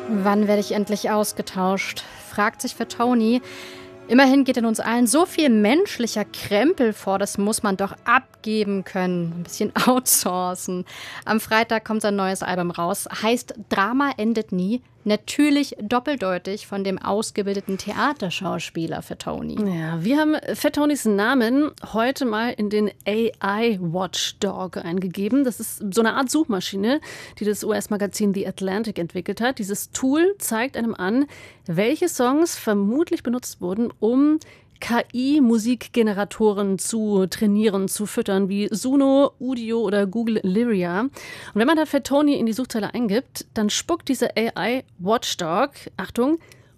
Wann werde ich endlich ausgetauscht? Fragt sich Fatoni. Immerhin geht in uns allen so viel menschlicher Krempel vor, das muss man doch abgeben können. Ein bisschen outsourcen. Am Freitag kommt sein neues Album raus. Heißt Drama endet nie. Natürlich doppeldeutig von dem ausgebildeten Theaterschauspieler Fatoni. Ja, wir haben Fatonis Namen heute mal in den AI Watchdog eingegeben. Das ist so eine Art Suchmaschine, die das US-Magazin The Atlantic entwickelt hat. Dieses Tool zeigt einem an, welche Songs vermutlich benutzt wurden, um KI-Musikgeneratoren zu trainieren, zu füttern, wie Suno, Udio oder Google Lyria. Und wenn man da Fatoni in die Suchzeile eingibt, dann spuckt diese AI Watchdog, Achtung,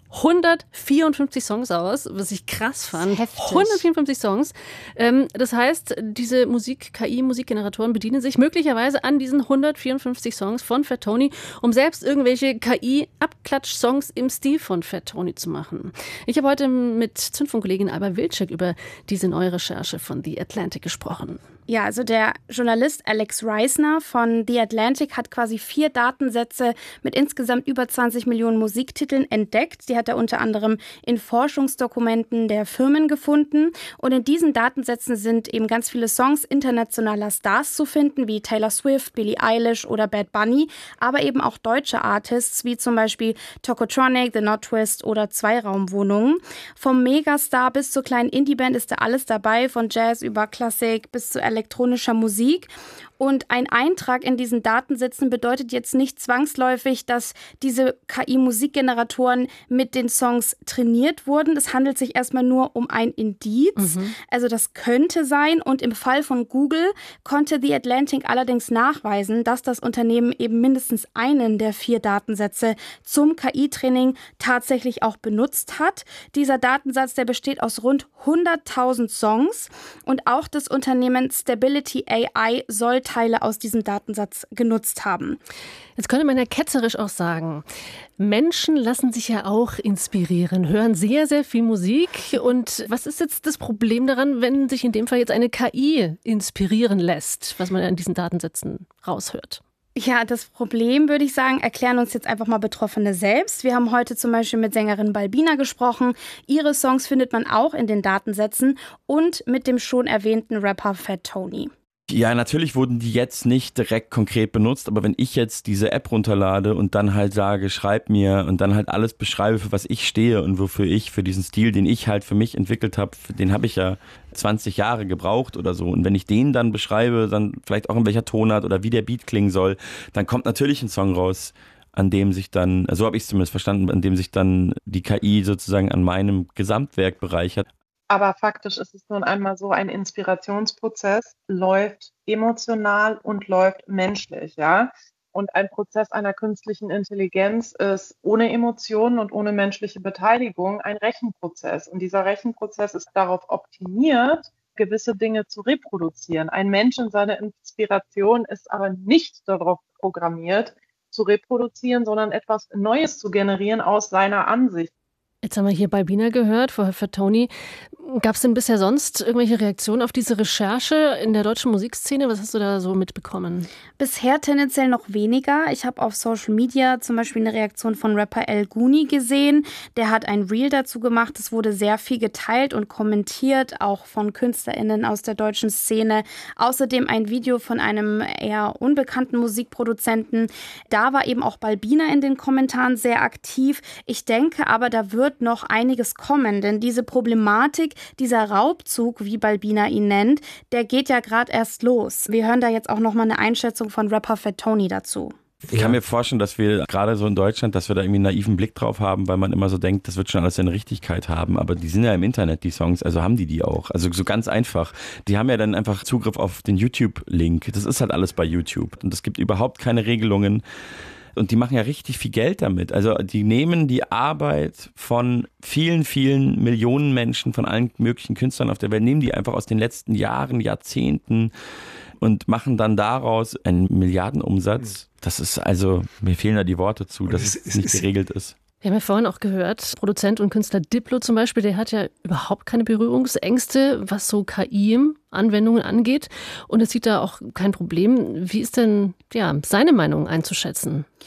154 Songs aus, was ich krass fand. 154 Songs. Das heißt, diese KI-Musikgeneratoren bedienen sich möglicherweise an diesen 154 Songs von Fatoni, um selbst irgendwelche KI-Abklatsch-Songs im Stil von Fatoni zu machen. Ich habe heute mit Zündfunk-Kollegin Alba Wilczek über diese neue Recherche von The Atlantic gesprochen. Ja, also der Journalist Alex Reisner von The Atlantic hat quasi 4 Datensätze mit insgesamt über 20 Millionen Musiktiteln entdeckt. Die hat er unter anderem in Forschungsdokumenten der Firmen gefunden. Und in diesen Datensätzen sind eben ganz viele Songs internationaler Stars zu finden, wie Taylor Swift, Billie Eilish oder Bad Bunny, aber eben auch deutsche Artists, wie zum Beispiel Tokotronic, The Not Twist oder Zweiraumwohnungen. Vom Megastar bis zur kleinen Indie-Band ist da alles dabei, von Jazz über Klassik bis zu elektronischer Musik. Und ein Eintrag in diesen Datensätzen bedeutet jetzt nicht zwangsläufig, dass diese KI-Musikgeneratoren mit den Songs trainiert wurden. Es handelt sich erstmal nur um ein Indiz. Also das könnte sein. Und im Fall von Google konnte The Atlantic allerdings nachweisen, dass das Unternehmen eben mindestens einen der 4 Datensätze zum KI-Training tatsächlich auch benutzt hat. Dieser Datensatz, der besteht aus rund 100.000 Songs. Und auch das Unternehmen Stability AI soll Teile aus diesem Datensatz genutzt haben. Jetzt könnte man ja ketzerisch auch sagen, Menschen lassen sich ja auch inspirieren, hören sehr, sehr viel Musik. Und was ist jetzt das Problem daran, wenn sich in dem Fall jetzt eine KI inspirieren lässt, was man an diesen Datensätzen raushört? Ja, das Problem, würde ich sagen, erklären uns jetzt einfach mal Betroffene selbst. Wir haben heute zum Beispiel mit Sängerin Balbina gesprochen. Ihre Songs findet man auch in den Datensätzen und mit dem schon erwähnten Rapper Fatoni. Ja, natürlich wurden die jetzt nicht direkt konkret benutzt, aber wenn ich jetzt diese App runterlade und dann halt sage, schreib mir und dann halt alles beschreibe, für was ich stehe und wofür ich, für diesen Stil, den ich halt für mich entwickelt habe, den habe ich ja 20 Jahre gebraucht oder so. Und wenn ich den dann beschreibe, dann vielleicht auch in welcher Tonart oder wie der Beat klingen soll, dann kommt natürlich ein Song raus, an dem sich dann, so habe ich es zumindest verstanden, an dem sich dann die KI sozusagen an meinem Gesamtwerk bereichert. Aber faktisch ist es nun einmal so, ein Inspirationsprozess läuft emotional und läuft menschlich, ja. Und ein Prozess einer künstlichen Intelligenz ist ohne Emotionen und ohne menschliche Beteiligung ein Rechenprozess. Und dieser Rechenprozess ist darauf optimiert, gewisse Dinge zu reproduzieren. Ein Mensch in seiner Inspiration ist aber nicht darauf programmiert, zu reproduzieren, sondern etwas Neues zu generieren aus seiner Ansicht. Jetzt haben wir hier Balbina gehört, vorher Fatoni. Gab es denn bisher sonst irgendwelche Reaktionen auf diese Recherche in der deutschen Musikszene? Was hast du da so mitbekommen? Bisher tendenziell noch weniger. Ich habe auf Social Media zum Beispiel eine Reaktion von Rapper El Guni gesehen. Der hat ein Reel dazu gemacht. Es wurde sehr viel geteilt und kommentiert, auch von KünstlerInnen aus der deutschen Szene. Außerdem ein Video von einem eher unbekannten Musikproduzenten. Da war eben auch Balbina in den Kommentaren sehr aktiv. Ich denke aber, da wird noch einiges kommen, denn diese Problematik, dieser Raubzug, wie Balbina ihn nennt, der geht ja gerade erst los. Wir hören da jetzt auch noch mal eine Einschätzung von Rapper Fatoni dazu. Ich kann mir vorstellen, dass wir gerade so in Deutschland, dass wir da irgendwie einen naiven Blick drauf haben, weil man immer so denkt, das wird schon alles seine Richtigkeit haben. Aber die sind ja im Internet, die Songs, also haben die auch. Also so ganz einfach. Die haben ja dann einfach Zugriff auf den YouTube-Link. Das ist halt alles bei YouTube. Und es gibt überhaupt keine Regelungen. Und die machen ja richtig viel Geld damit. Also die nehmen die Arbeit von vielen, vielen Millionen Menschen, von allen möglichen Künstlern auf der Welt, nehmen die einfach aus den letzten Jahren, Jahrzehnten und machen dann daraus einen Milliardenumsatz. Das ist also, mir fehlen da die Worte zu, dass es nicht geregelt ist. Wir haben ja vorhin auch gehört, Produzent und Künstler Diplo zum Beispiel, der hat ja überhaupt keine Berührungsängste, was so KI-Anwendungen angeht. Und es sieht da auch kein Problem. Wie ist denn seine Meinung einzuschätzen?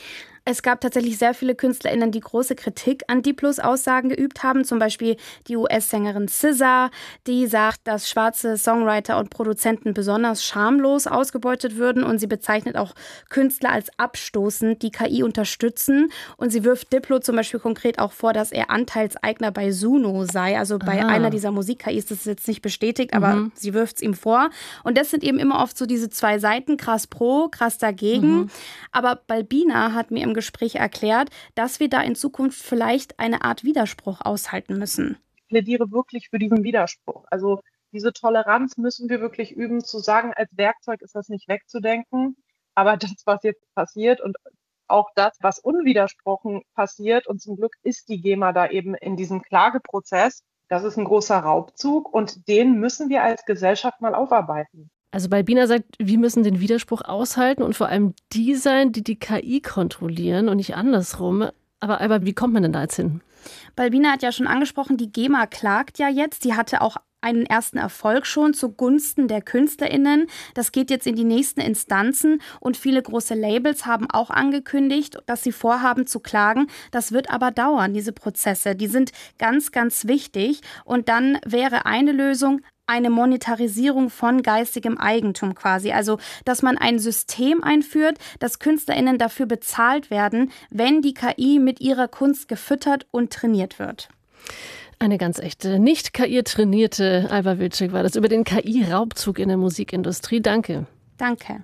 Es gab tatsächlich sehr viele KünstlerInnen, die große Kritik an Diplos Aussagen geübt haben. Zum Beispiel die US-Sängerin SZA, die sagt, dass schwarze Songwriter und Produzenten besonders schamlos ausgebeutet würden. Und sie bezeichnet auch Künstler als abstoßend, die KI unterstützen. Und sie wirft Diplo zum Beispiel konkret auch vor, dass er Anteilseigner bei Suno sei. Also bei einer dieser Musik-KIs, das ist jetzt nicht bestätigt, aber sie wirft es ihm vor. Und das sind eben immer oft so diese zwei Seiten, krass pro, krass dagegen. Aber Balbina hat mir im Gespräch erklärt, dass wir da in Zukunft vielleicht eine Art Widerspruch aushalten müssen. Ich plädiere wirklich für diesen Widerspruch. Also diese Toleranz müssen wir wirklich üben, zu sagen, als Werkzeug ist das nicht wegzudenken. Aber das, was jetzt passiert und auch das, was unwidersprochen passiert, und zum Glück ist die GEMA da eben in diesem Klageprozess, das ist ein großer Raubzug und den müssen wir als Gesellschaft mal aufarbeiten. Also Balbina sagt, wir müssen den Widerspruch aushalten und vor allem die sein, die die KI kontrollieren und nicht andersrum. Aber Albert, wie kommt man denn da jetzt hin? Balbina hat ja schon angesprochen, die GEMA klagt ja jetzt. Die hatte auch einen ersten Erfolg schon zugunsten der KünstlerInnen. Das geht jetzt in die nächsten Instanzen und viele große Labels haben auch angekündigt, dass sie vorhaben zu klagen. Das wird aber dauern, diese Prozesse. Die sind ganz, ganz wichtig. Und dann wäre eine Lösung eine Monetarisierung von geistigem Eigentum quasi. Also, dass man ein System einführt, dass KünstlerInnen dafür bezahlt werden, wenn die KI mit ihrer Kunst gefüttert und trainiert wird. Eine ganz echte, nicht KI-trainierte Alba Wilczek war das über den KI-Raubzug in der Musikindustrie. Danke. Danke.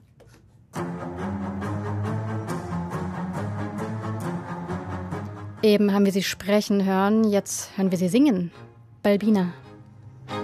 Eben haben wir sie sprechen hören, jetzt hören wir sie singen. Balbina.